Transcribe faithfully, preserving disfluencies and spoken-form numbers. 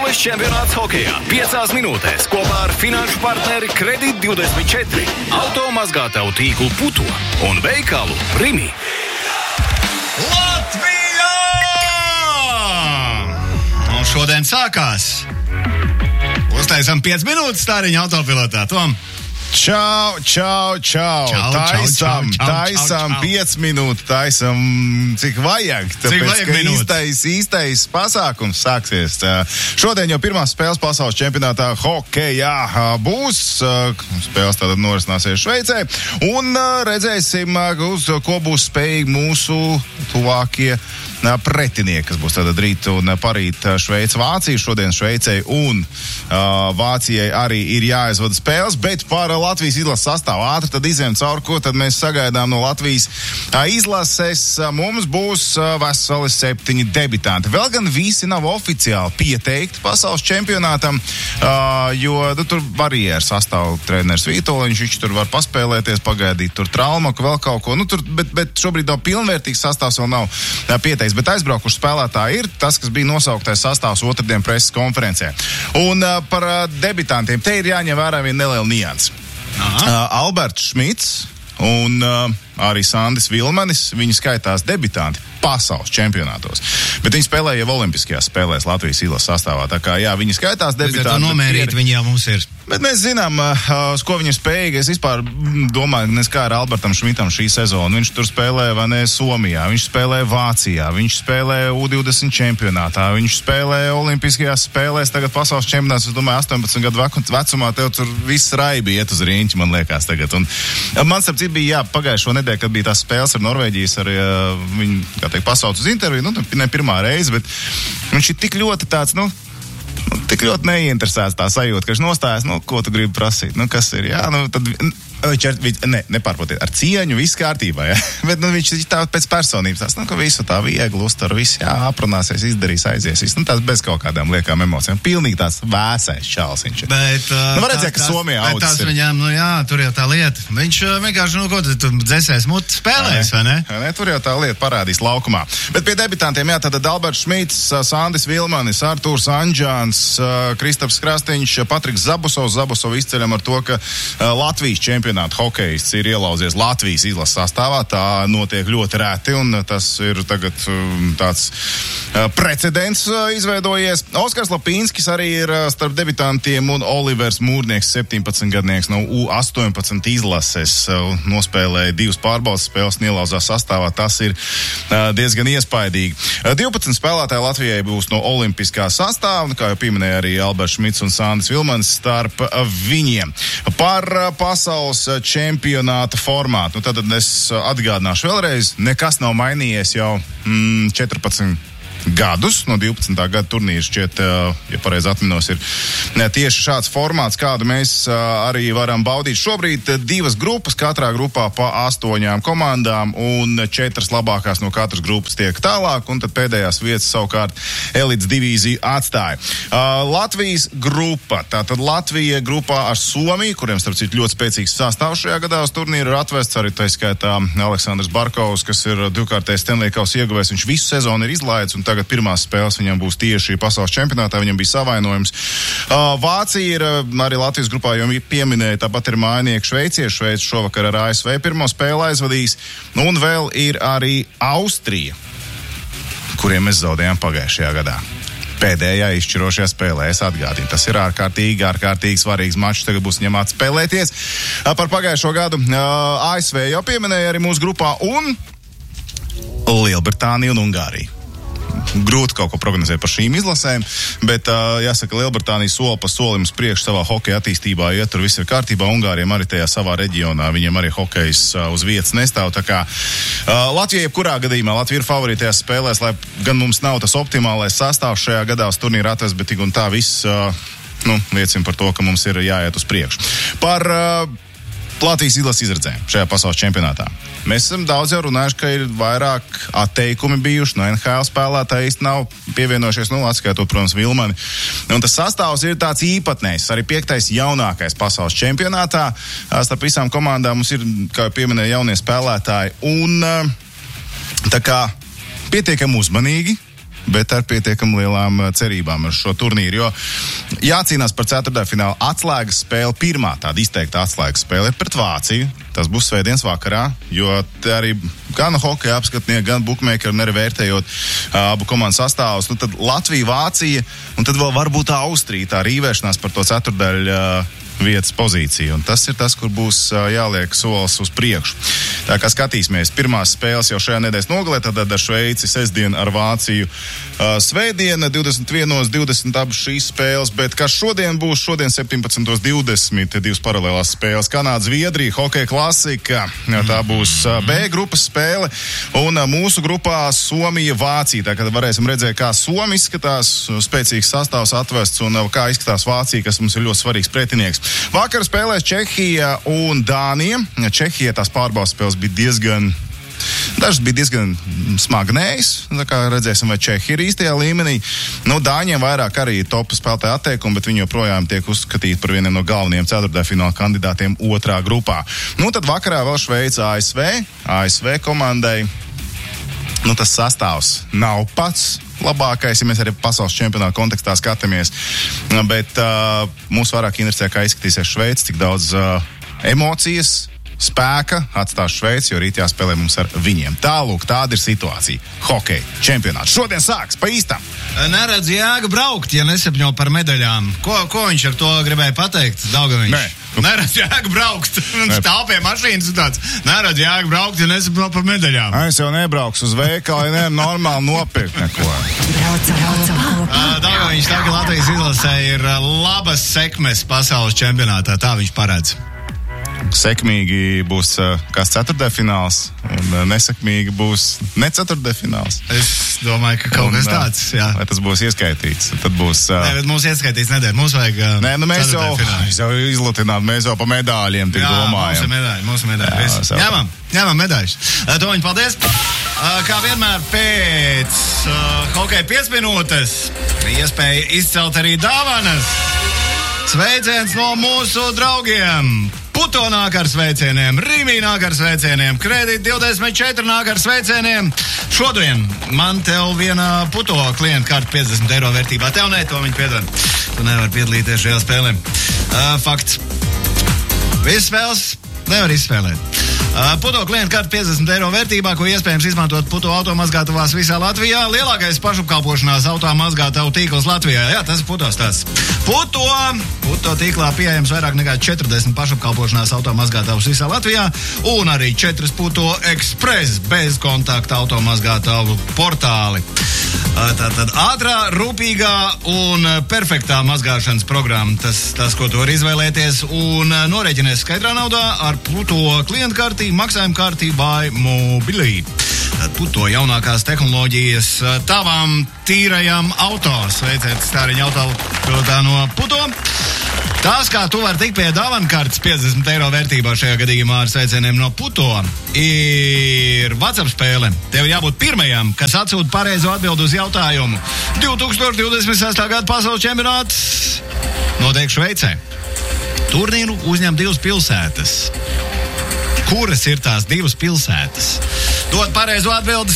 Pasaules čempionāts hokejā piecās minūtēs kopā ar finanšu partneri Kredit divdesmit četri, automazgātavu tīklu Puto un veikalu Rimi. Latvijā! Un šodien sākās. Uztaisam piecas minūtes stāriņa autopilotā. Tom? Čau, čau, čau, čau taisam, čau, čau, taisam, čau, čau. piec minūtes, taisam, cik vajag, tāpēc, vajag ka minūtes? īstais, īstais pasākums sāksies. Šodien jau pirmās spēles pasaules čempionātā hokejā būs, spēles tātad norisināsies Šveicē, un redzēsim, uz ko būs spējīgi mūsu tuvākie pretinieki, kas būs tātad rīt un parīt Šveica, Vācija, šodien Šveicei un uh, Vācijai arī ir jāizvada spēles, bet par Latvijas izlases sastāvu ātri tad izējām cauri, ko tad mēs sagaidām no Latvijas uh, izlases. Uh, mums būs uh, veseli septiņi debitanti. Vēl gan visi nav oficiāli pieteikti pasaules čempionātam, uh, jo nu, tur barjeras sastāv treneris Vītoliņš, viņš tur var paspēlēties, pagaidīt tur traumaku, vēl kaut ko, nu tur, bet, bet šobrīd nav pilnvērtīgs sastāvs, vēl nav uh, pieteikts. Bet aizbraukuši spēlētāji ir tas, kas bija nosauktais sastāvs otrdien preses konferencē. Un uh, par uh, debitantiem te ir jāņem vērā viena neliela nianse. Uh, Alberts Šmits un uh, arī Sandis Vilmanis, viņi skaitās debitanti pasaules čempionātos. Bet viņi spēlēja jau olimpiskajās spēlēs Latvijas izlases sastāvā. Tā kā, jā, viņi skaitās debitanti. Nomērīt viņi jau mums ir. Bet mēs zinām, uh, uz ko viņi ir spējīgi. Es vispār domāju, nes kā ar Albertam Šmitam šī sezona. Viņš tur spēlē, vai ne, Somijā, viņš spēlē Vācijā, viņš spēlē U divdesmit čempionātā, viņš spēlē olimpiskajās spēlēs, tagad pasaules čempionāts, es domāju, astoņpadsmit gadu vecumā tev tur viss raibi iet uz riņķi, man liekas tagad. Un man starp citu bija, jā, pagājušo nedēļu, kad bija tās spēles ar Norvēģijas, arī uh, viņi, kā teikt, pasauc uz interviju, nu, ne pirmā reize, bet viņš ir tik ļoti tāds, nu, tik ļoti neinteresēts tā sajūta, ka viņš nostājas, nu, ko tu gribi prasīt, nu, kas ir, jā, nu, tad, viņš, viņš ne, nepārprotiet, ar cieņu viss kārtībā, jā, bet, nu, viņš tā pēc personības, tās, nu, ka visu tā viegli uztar, viss, jā, aprunāsies, izdarīs, aizies, viss, nu, tās bez kaut kādām liekām emocijām, pilnīgi tāds vēsais čals viņš ir. Bet, uh, nu, var redzēt, ka Somijā audzis ir. Viņam, nu, jā, tur jau tā lieta, viņš uh, vienkārši, nu, ko tu dzesēs muti spēlēs, vai ne? ne? Tur jau tā lieta parādīs laukumā. Bet pie debitantiem, jā, tad Alberts Šmits, Sandis Vilmanis, Artūrs Anģāns, Kristaps Krastiņš, Patriks Zabusovs. Zabusovs izceļam ar to, ka Latvijas čempionāta hokejists ir ielauzies Latvijas izlases sastāvā. Tā notiek ļoti reti, un tas ir tagad tāds precedents izveidojies. Oskars Lapīnskis arī ir starp debitantiem, un Olivers Mūrnieks, septiņpadsmitgadnieks no U astoņpadsmit izlases, nospēlēja divas pārbaudas spēles un ielauzās sastāvā. Tas ir diezgan iespaidīgi. divpadsmit spēlētāji Latvijai būs no olimpiskā sastāva, kā jau pieminēja arī Alberts Šmits un Sandis Vilmanis starp viņiem. Par pasaules čempionāta formātu. Nu, tad es atgādināšu vēlreiz, nekas nav mainījies jau mm, četrpadsmit gadus, no divpadsmitā gada turnīra šķiet, ja pareizi atminos, ir tieši šāds formāts, kādu mēs arī varam baudīt. Šobrīd divas grupas, katrā grupā pa astoņām komandām, un četras labākās no katras grupas tiek tālāk, un tad pēdējās vietas savukārt elites divīziju atstāja. Latvijas grupa, tātad Latvija grupā ar Somiju, kuriem starp citu ļoti spēcīgs sastāvs šajā gadā uz turnīru ir atvests, arī tā skaitā Aleksandrs Barkovs, kas ir divkārtējs Stanley Kausa ieguvējs, viņš visu sezonu ir izlaidis, un tagad pirmās spēles viņam būs tieši pasaules čempionātā, viņam bija savainojums. Uh, Vācija ir arī Latvijas grupā, jau pieminēja, tāpat ir mājnieki šveicieši, Šveici šovakar ar A S V pirmo spēli aizvadīs, un vēl ir arī Austrija, kuriem mēs zaudējām pagājušajā gadā. Pēdējā izšķirošajā spēlē, es atgādinu, tas ir ārkārtīgi, ārkārtīgi svarīgs mačs, tagad būs viņam atspēlēties. Uh, par pagājušo gadu uh, A S V jau pieminēja arī mūsu grupā, un Lielbritānija un Ungārija. Grūti kaut ko prognozēt par šīm izlasēm, bet uh, jāsaka, Lielbritānija soli pa solim uz priekšu savā hokeja attīstībā, ja tur viss ir kārtībā, Ungāriem arī tajā savā reģionā, viņiem arī hokejs uh, uz vietas nestāv, tā kā uh, Latvija jebkurā gadījumā, Latvija ir favorītajās spēlēs, lai gan mums nav tas optimālais sastāvs šajā gadā uz turnīra atvest, bet tik un tā viss, uh, nu, liecina par to, ka mums ir jāiet uz priekšu. Par uh, Latvijas izlases izredzēm šajā pasaules čempionātā. Mēs esam daudz jau runājuši, ka ir vairāk atteikumi bijuši, no N H L spēlētāji īsti nav pievienojušies, nu, atskaitot, protams, Vilmani. Un tas sastāvs ir tāds īpatnējs, arī piektais jaunākais pasaules čempionātā. Starp visām komandām mums ir, kā pieminēja, jaunie spēlētāji. Un tā kā pietiekam uzmanīgi, bet ar pietiekam lielām cerībām ar šo turnīru, jo jācīnās par ceturtdaļfināla atslēgas spēli. Pirmā tāda izteikta atslēgas spēle ir pret Vāciju. Tas būs svētdienas vakarā, jo te arī gan hokeja apskatnieki, gan bukmēkeri arī vērtējot abu komandu sastāvus. Nu tad Latvija, Vācija un tad vēl varbūt Austrija, tā rīvēšanās par to ceturtdaļu vietas pozīciju. Un tas ir tas, kur būs jāliek solis uz priekšu. Tā kā skatīsimies, pirmās spēles jau šajā nedēļas nogalē, tad ar Šveici sestdien, ar Vāciju svētdiena, divdesmit viens divdesmit abas šīs spēles, bet kas šodien būs, šodien septiņpadsmit divdesmit divas paralēlās spēles. Kanāda, Zviedrija, hokeja klasika, tā būs B grupas spēle, un mūsu grupā Somija, Vācija. Tā kā varēsim redzēt, kā Somija izskatās, spēcīgs sastāvs atvests, un kā izskatās Vācija, kas mums ir ļoti svarīgs pretinieks. Vakar spēlēs Čehija un Dānija. Čehija tās pārbaudas spēles bija diezgan, dažas bija diezgan smagnējas. Tā kā redzēsim, vai Čehi ir īstajā līmenī. Nu, Dāņiem vairāk arī topu spēlētāju atteikumu, bet viņi joprojām tiek uzskatīti par vieniem no galvenajiem ceturtdaļfināla kandidātiem otrā grupā. Nu, tad vakarā vēl Šveica, A S V. A S V komandai, nu, tas sastāvs nav pats labākais, ja mēs arī pasaules čempionāta kontekstā skatāmies. Bet uh, mūs vairāk interesē, kā izskatīsies Šveica, cik daudz uh, emocijas, spēka atstās Šveici, jo rīt jāspēlē mums ar viņiem. Tālūk, tāda ir situācija. Hokeja čempionāts šodien sāks pa īstam. Neredz jēga braukt, ja nesapņo par medaļām. Ko, ko viņš ar to gribēja pateikt, Daugaviņš? Nē. Neredz jēga braukt. Viņš stāv pie mašīnas un tāds. Neredz jēga braukt, ja nesapņo par medaļām. Es jau nebraukšu uz veikalu, ja nevar normāli nopirkt neko. Daugaviņš tā, ka Latvijas izlasē ir labas sekmes pasaules čempionātā. Tā viņš paredz. Sekmīgi būs uh, kāds ceturtdaļfināls, un uh, nesekmīgi būs ne ceturtdaļfināls. Es domāju, ka kaut un, kas tāds, jā. Vai tas būs ieskaitīts? Tad būs... Uh... Nē, bet mums ieskaitīts nedēļ. Mums vajag uh, Nē, nu mēs jau, jau izlutināt, mēs jau pa medāļiem tik jā, domājam. Jā, mums ir medāļi, mums ir medāļi. Jā, ņemam, ņemam medāļus. Uh, Toņi, paldies. Uh, kā vienmēr pēc uh, hokeja piecas minūtes iespēja izcelt arī dāvanas. Sveiciens no mūsu draugiem. Puto nāk ar sveicieniem, Rīmī nāk ar sveicieniem, Kredit divdesmit četri nāk ar sveicieniem. Šodien man tev viena Puto klienta karta piecdesmit eiro vērtībā. Tev nē, to viņi piedod. Tu nevari piedalīties šajā spēlē. Uh, fakts. Visas spēles nevar izspēlēt. Uh, Puto klienta karta piecdesmit eiro vērtībā, ko iespējams izmantot Puto automazgātavās visā Latvijā. Lielākais pašapkalpošanās automazgātavu tīkls Latvijā. Jā, tas ir Puto stāsts. Puto, Puto tīklā pieejams vairāk nekā četrdesmit pašapkalpošanās automazgātavas visā Latvijā un arī četras Puto Express bezkontakta automazgātavu portāli. Uh, Tātad ātrā, rūpīgā un perfektā mazgāšanas programma. Tas, tas ko tu vari izvēlēties un norēķinies skaidrā naudā ar Puto klienta karti, maksājuma kārtī vai mobilī. Puto jaunākās tehnoloģijas tavām tīrajām auto. Sveiciet stāriņu auto pilotā no Puto. Tas, kā tu vari tikt pie dāvana kartes piecdesmit eiro vērtībā šajā gadījumā ar sveicieniem no Puto, ir WhatsApp spēle. Tev jābūt pirmajam, kas atsūta pareizo atbildu uz jautājumu. divtūkstoš divdesmit sestā gada pasaules čempionāts notiek Šveicē. Turnīru uzņem divas pilsētas. Kuras ir tās divas pilsētas? Dod pareizo atbildi,